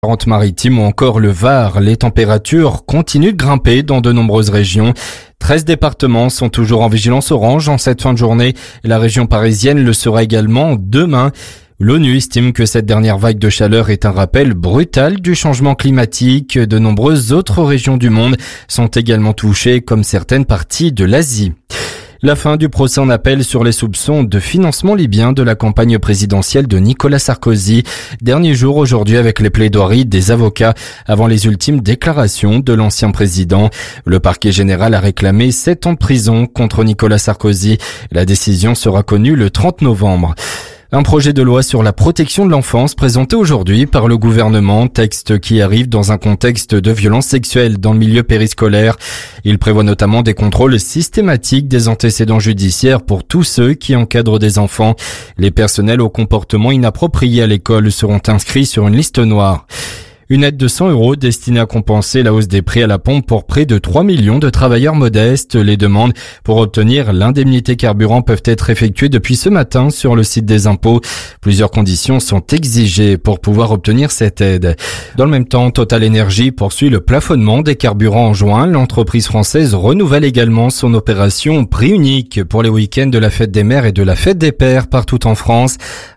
Charente-Maritime ou encore le Var, les températures continuent de grimper dans de nombreuses régions. 13 départements sont toujours en vigilance orange en cette fin de journée. La région parisienne le sera également demain. L'ONU estime que cette dernière vague de chaleur est un rappel brutal du changement climatique. De nombreuses autres régions du monde sont également touchées, comme certaines parties de l'Asie. La fin du procès en appel sur les soupçons de financement libyen de la campagne présidentielle de Nicolas Sarkozy. Dernier jour aujourd'hui avec les plaidoiries des avocats avant les ultimes déclarations de l'ancien président. Le parquet général a réclamé 7 ans de prison contre Nicolas Sarkozy. La décision sera connue le 30 novembre. Un projet de loi sur la protection de l'enfance présenté aujourd'hui par le gouvernement, texte qui arrive dans un contexte de violence sexuelle dans le milieu périscolaire. Il prévoit notamment des contrôles systématiques des antécédents judiciaires pour tous ceux qui encadrent des enfants. Les personnels au comportement inapproprié à l'école seront inscrits sur une liste noire. Une aide de 100 € destinée à compenser la hausse des prix à la pompe pour près de 3 millions de travailleurs modestes. Les demandes pour obtenir l'indemnité carburant peuvent être effectuées depuis ce matin sur le site des impôts. Plusieurs conditions sont exigées pour pouvoir obtenir cette aide. Dans le même temps, Total Energy poursuit le plafonnement des carburants en juin. L'entreprise française renouvelle également son opération prix unique pour les week-ends de la fête des mères et de la fête des pères partout en France.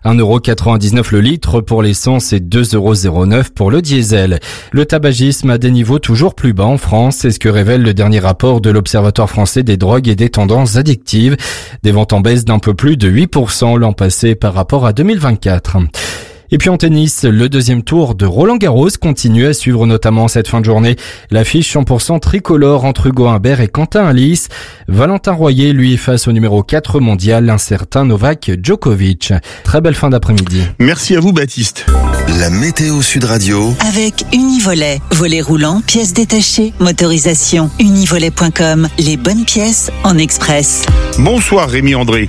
1,99 € le litre pour l'essence et 2,09 € pour le diesel. Le tabagisme a des niveaux toujours plus bas en France, c'est ce que révèle le dernier rapport de l'Observatoire français des drogues et des tendances addictives. Des ventes en baisse d'un peu plus de 8% l'an passé par rapport à 2024. Et puis en tennis, le deuxième tour de Roland-Garros continue à suivre notamment cette fin de journée. L'affiche 100% tricolore entre Hugo Humbert et Quentin Halys. Valentin Royer, lui, est face au numéro 4 mondial, l'incertain Novak Djokovic. Très belle fin d'après-midi. Merci à vous, Baptiste. La météo Sud Radio. Avec Univolet. Volet roulant, pièces détachées, motorisation. Univolet.com. Les bonnes pièces en express. Bonsoir Rémi André.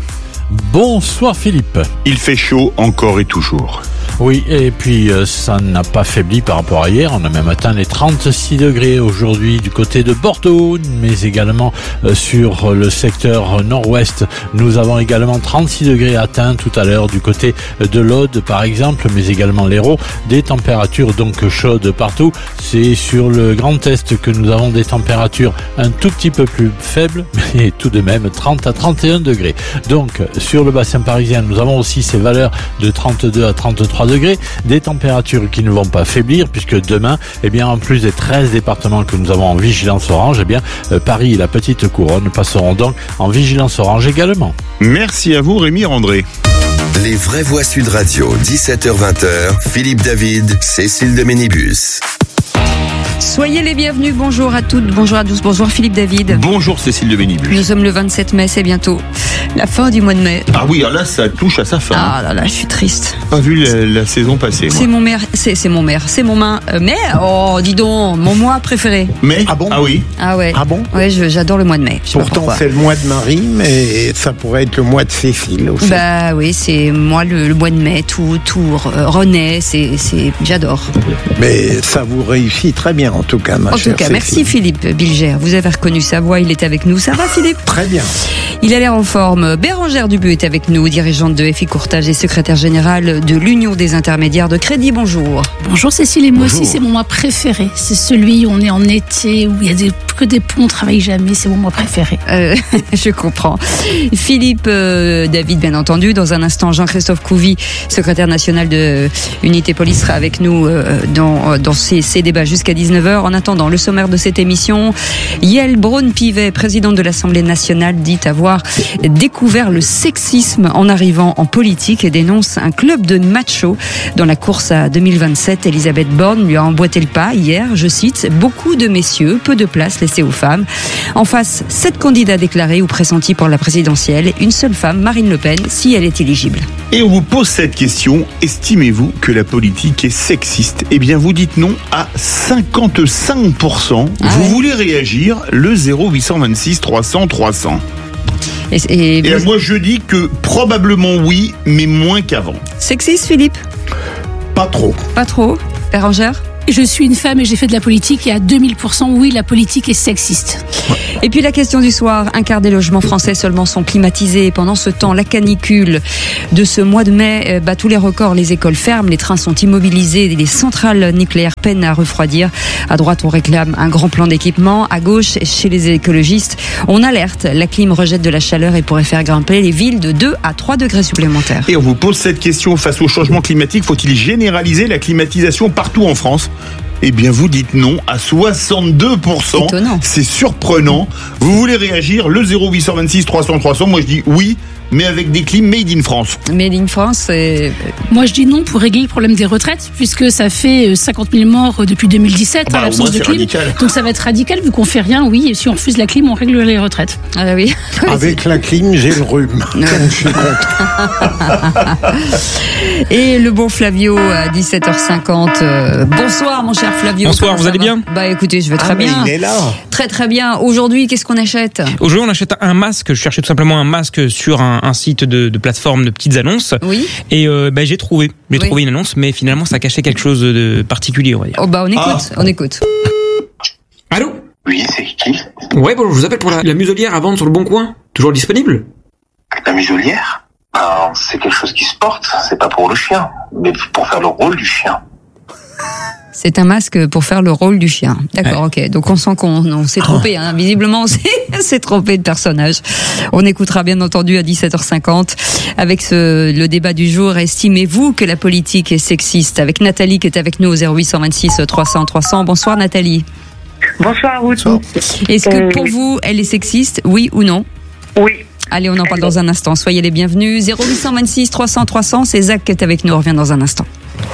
Bonsoir Philippe. Il fait chaud encore et toujours. Oui, et puis ça n'a pas faibli par rapport à hier. On a même atteint les 36 degrés aujourd'hui du côté de Bordeaux, mais également sur le secteur nord-ouest. Nous avons également 36 degrés atteints tout à l'heure du côté de l'Aude par exemple, mais également l'Hérault. Des températures donc chaudes partout. C'est sur le Grand Est que nous avons des températures un tout petit peu plus faibles, mais tout de même 30 à 31 degrés. Donc sur le bassin parisien, nous avons aussi ces valeurs de 32 à 33 degrés, des températures qui ne vont pas faiblir puisque demain, en plus des 13 départements que nous avons en vigilance orange, Paris et la Petite Couronne passeront donc en vigilance orange également. Merci à vous Rémi André. Les vraies voix Sud Radio, 17h-20h, Philippe David, Cécile de Ménibus. Soyez les bienvenus, bonjour à toutes, bonjour à tous, bonjour Philippe David. Bonjour Cécile de Ménibus. Nous sommes le 27 mai, c'est bientôt la fin du mois de mai. Ah oui, là ça touche à sa fin. Ah là là, je suis triste. Pas vu la saison passer. C'est mon maire, c'est mon maire, c'est mon main. Mais oh, dis donc, mon mois préféré. Mais ah bon? Ah oui. Ah ouais. Ah bon? Ouais, j'adore le mois de mai. Pourtant c'est le mois de Marie, mais ça pourrait être le mois de Cécile aussi. Bah oui, c'est moi le mois de mai, tout renaît, j'adore. Mais ça vous réussit très bien en tout cas, ma chère En tout cas, Cécile. merci Philippe Bilger. Vous avez reconnu sa voix, il est avec nous. Ça va Philippe? Très bien. Il a l'air en forme. Bérangère Dubu est avec nous, dirigeante de FI Courtage et secrétaire générale de l'Union des intermédiaires de crédit. Bonjour. Bonjour Cécile, et moi aussi c'est mon mois préféré. C'est celui où on est en été, où il y a que des ponts, on ne travaille jamais, c'est mon mois préféré. Je comprends. Philippe David, bien entendu. Dans un instant, Jean-Christophe Couvi, secrétaire national de Unité Police, sera avec nous dans ces débats jusqu'à 19h. En attendant, le sommaire de cette émission, Yael Braun-Pivet, présidente de l'Assemblée nationale, dit avoir découvert le sexisme en arrivant en politique et dénonce un club de machos dans la course à 2027. Elisabeth Borne lui a emboîté le pas hier, je cite, « Beaucoup de messieurs, peu de place laissée aux femmes ». En face, 7 candidats déclarés ou pressentis pour la présidentielle, une seule femme, Marine Le Pen, si elle est éligible. Et on vous pose cette question, estimez-vous que la politique est sexiste? Eh bien vous dites non à 55%. Vous voulez réagir, le 0826 300 300. Et moi je dis que probablement oui, mais moins qu'avant. Sexiste Philippe? Pas trop. Pas trop. Bérangère? je suis une femme et j'ai fait de la politique et à 2000%, oui, la politique est sexiste. Et puis la question du soir, un quart des logements français seulement sont climatisés. Pendant ce temps, la canicule de ce mois de mai bat tous les records. Les écoles ferment, les trains sont immobilisés, les centrales nucléaires peinent à refroidir. À droite, on réclame un grand plan d'équipement. À gauche, chez les écologistes, on alerte. La clim rejette de la chaleur et pourrait faire grimper les villes de 2 à 3 degrés supplémentaires. Et on vous pose cette question, face au changement climatique, faut-il généraliser la climatisation partout en France ? Eh bien, vous dites non à 62%. Étonnant. C'est surprenant. Vous voulez réagir ? Le 0826 300 300. Moi, je dis oui, mais avec des clims made in France. Made in France, c'est... Moi, je dis non pour régler le problème des retraites, puisque ça fait 50 000 morts depuis 2017 à l'absence de clim. Radical. Donc ça va être radical vu qu'on fait rien, oui. Et si on refuse la clim, on règle les retraites. Ah oui. Avec la clim, j'ai le rhume. Donc je suis content. Et le bon Flavio à 17h50. Bonsoir mon cher Flavio. Bonsoir, vous allez bien ? Bah écoutez, je vais très bien. Il est là. Très très bien. Aujourd'hui, qu'est-ce qu'on achète ? Aujourd'hui, on achète un masque. Je cherchais tout simplement un masque sur un site de plateforme de petites annonces. Oui. Et j'ai trouvé une annonce, mais finalement, ça cachait quelque chose de particulier, on va dire. Oh bah on écoute. Allô ? Oui, c'est qui ? Ouais, bon, je vous appelle pour la muselière à vendre sur le Bon Coin. Toujours disponible ? La muselière ? C'est quelque chose qui se porte, c'est pas pour le chien, mais pour faire le rôle du chien. C'est un masque pour faire le rôle du chien. D'accord, ouais. Ok. Donc on sent qu'on s'est trompé. Hein. Visiblement, on s'est trompé de personnage. On écoutera bien entendu à 17h50 avec le débat du jour. Estimez-vous que la politique est sexiste ? Avec Nathalie qui est avec nous au 0826 300 300. Bonsoir Nathalie. Bonsoir à vous. Est-ce que pour vous, elle est sexiste, oui ou non ? Oui. Allez, on en parle dans un instant. Soyez les bienvenus. 0826 300 300. C'est Zach qui est avec nous. On revient dans un instant.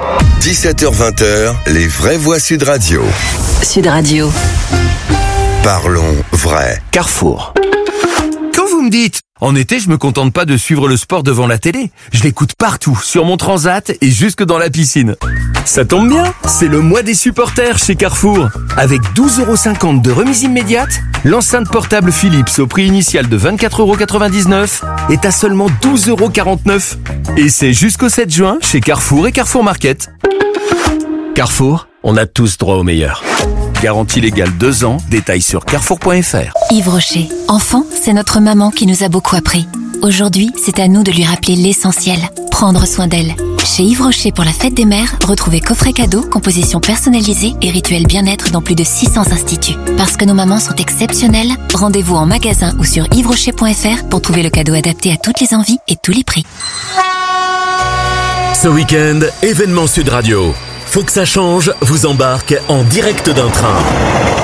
17h-20h, les vraies voix Sud Radio. Sud Radio. Parlons vrai. Carrefour. Quand vous me dites, en été, je me contente pas de suivre le sport devant la télé. Je l'écoute partout, sur mon transat et jusque dans la piscine. Ça tombe bien, c'est le mois des supporters chez Carrefour. Avec 12,50 € de remise immédiate, l'enceinte portable Philips au prix initial de 24,99 € est à seulement 12,49 €. Et c'est jusqu'au 7 juin chez Carrefour et Carrefour Market. Carrefour, on a tous droit au meilleur. Garantie légale 2 ans, détails sur carrefour.fr. Yves Rocher, enfant, c'est notre maman qui nous a beaucoup appris. Aujourd'hui, c'est à nous de lui rappeler l'essentiel, prendre soin d'elle. Chez Yves Rocher pour la fête des mères, retrouvez coffret cadeau, composition personnalisée et rituel bien-être dans plus de 600 instituts. Parce que nos mamans sont exceptionnelles, rendez-vous en magasin ou sur yvesrocher.fr pour trouver le cadeau adapté à toutes les envies et tous les prix. Ce week-end, événement Sud Radio. Faut que ça change vous embarque en direct d'un train.